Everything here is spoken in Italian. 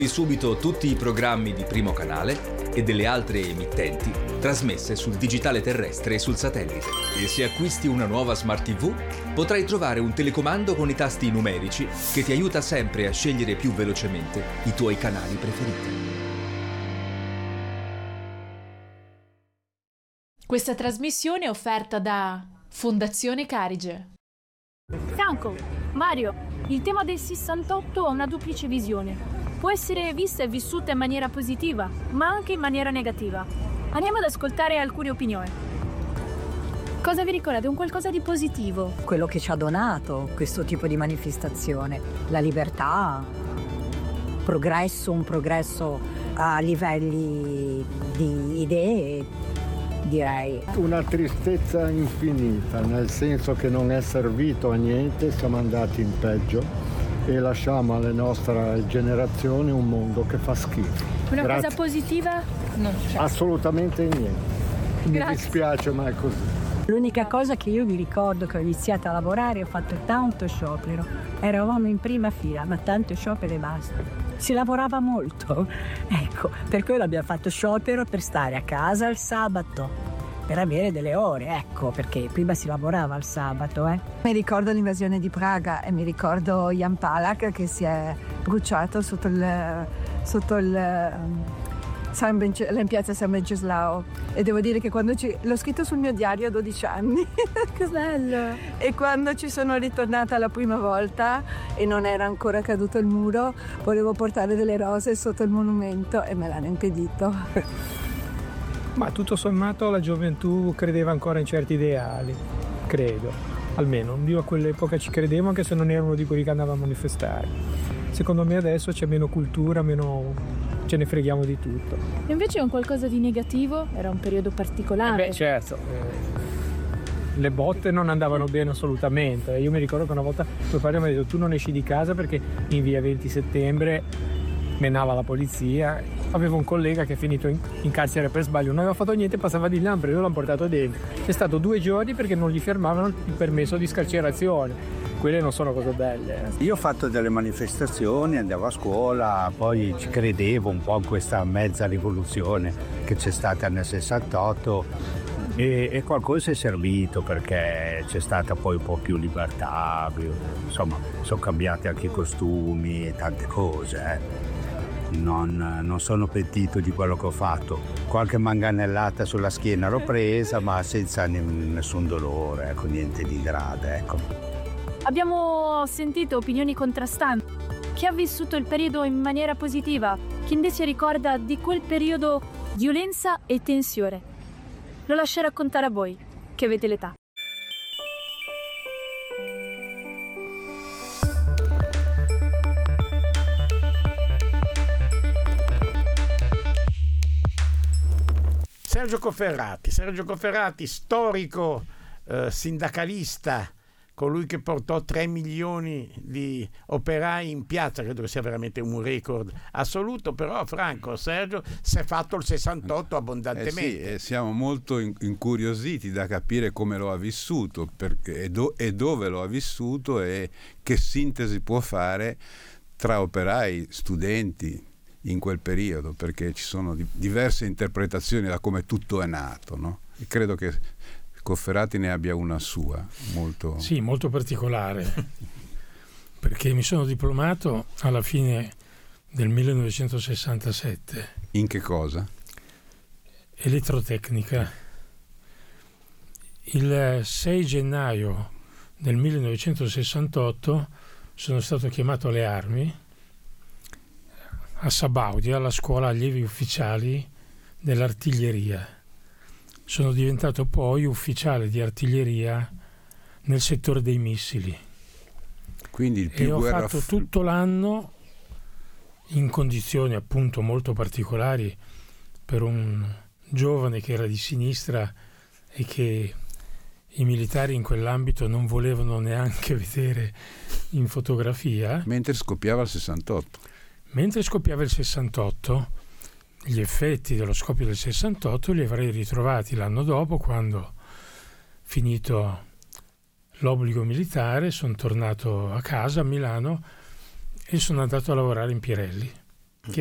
Subito tutti i programmi di Primo Canale e delle altre emittenti trasmesse sul digitale terrestre e sul satellite. E se acquisti una nuova Smart TV, potrai trovare un telecomando con i tasti numerici che ti aiuta sempre a scegliere più velocemente i tuoi canali preferiti. Questa trasmissione è offerta da Fondazione Carige. Franco, Mario, il tema del 68 ha una duplice visione. Può essere vista e vissuta in maniera positiva, ma anche in maniera negativa. Andiamo ad ascoltare alcune opinioni. Cosa vi ricordate? Un qualcosa di positivo? Quello che ci ha donato questo tipo di manifestazione, la libertà, un progresso a livelli di idee, direi. Una tristezza infinita, nel senso che non è servito a niente, siamo andati in peggio e lasciamo alle nostre generazioni un mondo che fa schifo. Una Grazie. cosa positiva? Non c'è. Assolutamente niente. Mi Grazie. dispiace, ma è così. L'unica cosa che io mi ricordo che ho iniziato a lavorare, ho fatto tanto sciopero. Eravamo in prima fila, ma tanto sciopero e basta. Si lavorava molto. Ecco, per quello abbiamo fatto sciopero per stare a casa il sabato. Per avere delle ore, ecco, perché prima si lavorava il sabato, Mi ricordo l'invasione di Praga e mi ricordo Jan Palach che si è bruciato sotto in piazza San Venceslao. E devo dire che quando l'ho scritto sul mio diario a 12 anni. Che bello! E quando ci sono ritornata la prima volta e non era ancora caduto il muro, volevo portare delle rose sotto il monumento e me l'hanno impedito. Ma tutto sommato la gioventù credeva ancora in certi ideali, credo. Almeno io a quell'epoca ci credevo, anche se non ero uno di quelli che andava a manifestare. Secondo me adesso c'è meno cultura, meno ce ne freghiamo di tutto. E invece è un qualcosa di negativo? Era un periodo particolare? Certo. Le botte non andavano bene assolutamente. Io mi ricordo che una volta mio padre mi ha detto: tu non esci di casa perché in via 20 settembre menava la polizia. Avevo un collega che è finito in carcere per sbaglio, non aveva fatto niente, passava di là, io l'ho portato dentro. C'è stato 2 giorni perché non gli fermavano il permesso di scarcerazione. Quelle non sono cose belle. Io ho fatto delle manifestazioni, andavo a scuola, poi ci credevo un po' in questa mezza rivoluzione che c'è stata nel 68 e qualcosa è servito perché c'è stata poi un po' più libertà, insomma sono cambiati anche i costumi e tante cose. Non sono pentito di quello che ho fatto. Qualche manganellata sulla schiena l'ho presa, ma senza nessun dolore, ecco, niente di grave, ecco. Abbiamo sentito opinioni contrastanti. Chi ha vissuto il periodo in maniera positiva, chi invece ricorda di quel periodo violenza e tensione. Lo lascio raccontare a voi, che avete l'età. Sergio Cofferati, storico sindacalista, colui che portò 3 milioni di operai in piazza, credo che sia veramente un record assoluto. Però Sergio si è fatto il 68 abbondantemente. Sì, siamo molto incuriositi da capire come lo ha vissuto, perché, e dove lo ha vissuto, e che sintesi può fare tra operai, studenti in quel periodo, perché ci sono diverse interpretazioni da come tutto è nato, no? E credo che Cofferati ne abbia una sua molto particolare, perché mi sono diplomato alla fine del 1967. In che cosa? Elettrotecnica. Il 6 gennaio del 1968 sono stato chiamato alle armi a Sabaudia, alla scuola allievi ufficiali dell'artiglieria. Sono diventato poi ufficiale di artiglieria nel settore dei missili. Quindi il più e ho fatto tutto l'anno in condizioni appunto molto particolari per un giovane che era di sinistra e che i militari in quell'ambito non volevano neanche vedere in fotografia. Mentre scoppiava il 68. Mentre scoppiava il 68, gli effetti dello scoppio del 68 li avrei ritrovati l'anno dopo, quando, finito l'obbligo militare, sono tornato a casa a Milano e sono andato a lavorare in Pirelli.